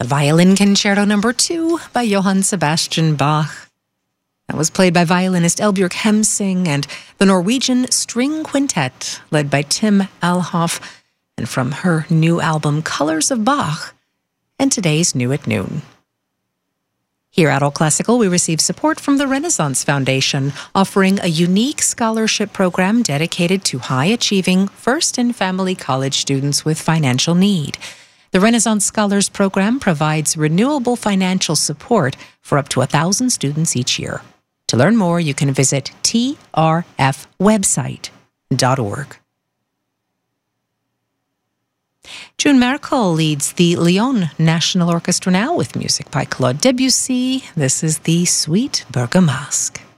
Violin Concerto No. 2 by Johann Sebastian Bach. That was played by violinist Elbjørg Hemsing and the Norwegian String Quintet, led by Tim Alhoff, and from her new album Colors of Bach, and today's New at Noon. Here at All Classical, we receive support from the Renaissance Foundation, offering a unique scholarship program dedicated to high-achieving first and family college students with financial need. The Renaissance Scholars Program provides renewable financial support for up to 1,000 students each year. To learn more, you can visit trfwebsite.org. June Merkel leads the Lyon National Orchestra now with music by Claude Debussy. This is the Suite Bergamasque.